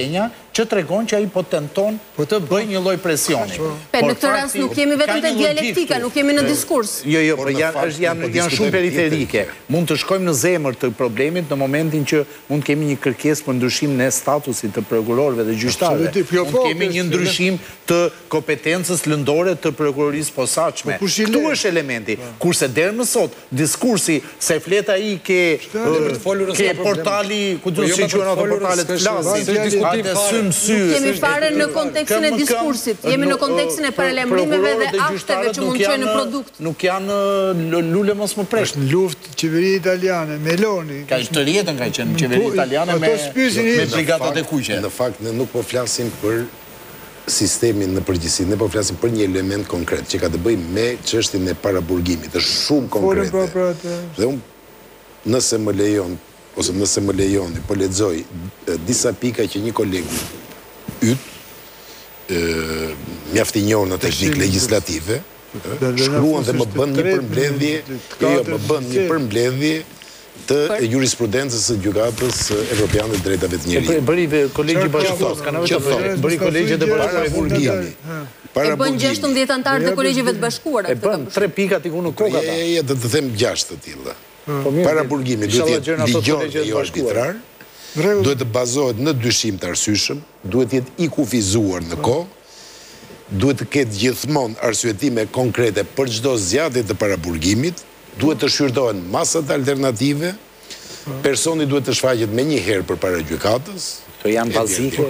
që tregon që ai po tenton të bëj një lloj presioni. Në këtë rast nuk jemi vetëm te dialektika, nuk jemi në diskurs. Jo, por janë shumë periferike. Mund të shkojmë në zemër të problemit në momentin që mund kemi një kërkesë për ndryshim në statusit të prokurorëve dhe gjyqtarëve. Mund kemi një ndryshim të kompetencës lëndore të prokurorisë posaçme. Këtu është elementi. Kurse deri më sot diskursi se flet ai ke portali, ku do të quhen ato portalet flasin. Kemi fare në kontekstin e diskursit, jemi në kontekstin e paralajmërimeve dhe akteve që mund të qenë në produkt. Nuk janë lule mos më presh. Në luftë qeveri italiane, Meloni. Ka të rjetën ka qenë qeveri italiane me brigadat e kuqe. Në fakt, ne nuk po flasim për sistemin në përgjithësi, ne po flasim për një element konkret që ka të bëjë me çështjen e paraburgimit, është shumë konkrete. Dhe unë nëse më lejoni, po lexoj disa pika që një kolegu yt mjaft i njohur në teknikë legjislative shkruan dhe më bën një përmbledhje të jurisprudencës së gjykatës evropiane të drejtave të njerëzit. Bëri kolegji bashkëtorë, bëri kolegji të paraburgimit. E bën 16 antarë të kolegjive të bashkuara. E bën 3 pika tiku në kokë ata. Do të them 6 të tilla. Paraburgimi duhet të jetë ligjor dhe jo arbitrar, duhet të bazohet në dyshim të arsyeshëm, duhet të jetë i kufizuar në kohë, duhet të ketë gjithmonë arsyetime konkrete për çdo zgjatje të paraburgimit, duhet të shqyrtohen masat alternative, personi duhet të shfaqet më një herë përpara gjykatës. Këto janë bazike,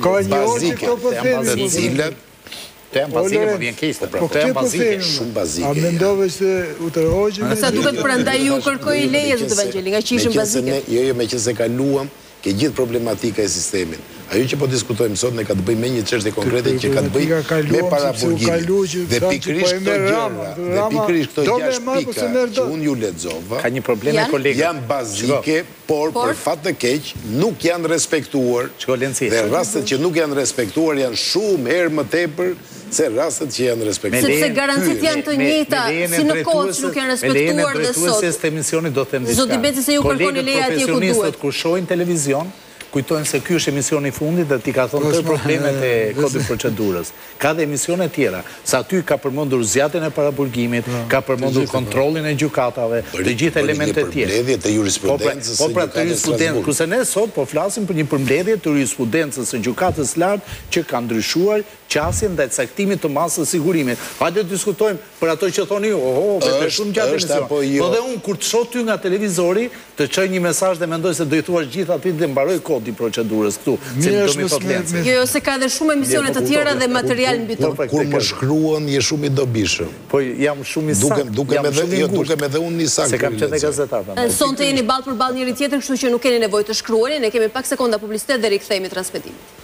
të cilat të janë bazike, po vjen keq. Të janë bazike, shumë bazike. A mendove se u tërhoqën? Sa duket prandaj ju kërkoi leje zot Evangjeli, nga që ishin bazike. Jo, meqense kaluam ke gjithë problematika e sistemit. Ajo që po diskutojmë sot ne ka të bëjë me një çështje konkrete që ka të bëjë me paraburgimin. Dhe pikërisht këto gjëra, dhe pikërisht këto 6 pika që unë ju lexova, ka një problem me kolegët. Janë bazike, por për fat të keq nuk janë respektuar. Dhe rastet që nuk janë respektuar janë shumë herë më tepër se rastet që janë respektuar. Sepse garancit janë të njëjta, si në kohë që nuk janë respektuar dhe sot. Drejtuesës të emisionit do të them diçka. Zoti Beci se ju kërkoni leje atje ku duhet. Profesionistët kur shohin televizion, kujtojnë se ky është emisioni i fundit dhe ti ka thonë të problemet e kodit procedurës. Ka dhe emisione tjera, sa aty ka përmendur zgjatjen e paraburgimit, ka përmendur kontrollin e gjykatave, të gjithë elementet tjera. Përmbledhje të jurisprudencës së gjykatës së Strasburgut. Kurse ne sot po flasim për një përmbledhje të jurisprudencës së gjykatës së lartë që ka ndryshuar qasjen dhe caktimin të masës sigurimit. Hajde të diskutojmë për ato që thoni ju, vetë shumë gjatë emision. Po dhe unë kur të shoh ty nga televizori, të çoj një mesazh dhe mendoj se do i thuash gjithë aty dhe mbaroj kodin procedurës këtu, se do mi thot Lenci. Jo, se ka edhe shumë emisione të tjera dhe material mbi to. Kur më shkruan, je shumë i dobishëm. Po jam shumë i saktë. Dukem edhe unë i saktë. Se kam qenë gazetar. Sonte jeni ballë për ballë njëri tjetër, kështu që nuk keni nevojë të shkruani, ne kemi pak sekonda publicitet dhe rikthehemi transmetimit.